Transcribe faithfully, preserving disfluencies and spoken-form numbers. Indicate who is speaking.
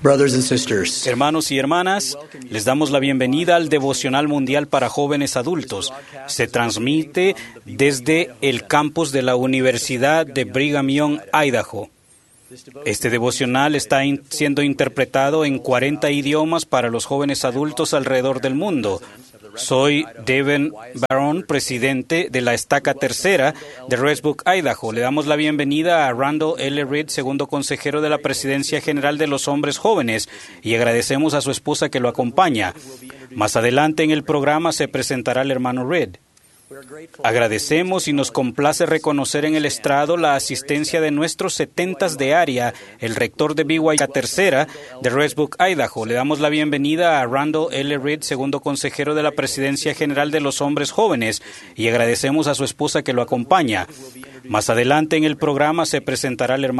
Speaker 1: Brothers and sisters,
Speaker 2: Hermanos y hermanas, les damos la bienvenida al Devocional Mundial para Jóvenes Adultos. Se transmite desde el campus de la Universidad de Brigham Young, Idaho. Este devocional está in- siendo interpretado en cuarenta idiomas para los jóvenes adultos alrededor del mundo. Soy Devin Barron, presidente de la estaca tercera de Resbrook, Idaho. Le damos la bienvenida a Randall L. Reed, segundo consejero de la Presidencia General de los Hombres Jóvenes, y agradecemos a su esposa que lo acompaña. Más adelante en el programa se presentará el hermano Reed. Agradecemos y nos complace reconocer en el estrado la asistencia de nuestros setentas de área, el rector de B Y U tercera de Resbrook, Idaho. Le damos la bienvenida a Randall L. Reed, segundo consejero de la Presidencia General de los Hombres Jóvenes, y agradecemos a su esposa que lo acompaña. Más adelante en el programa se presentará el hermano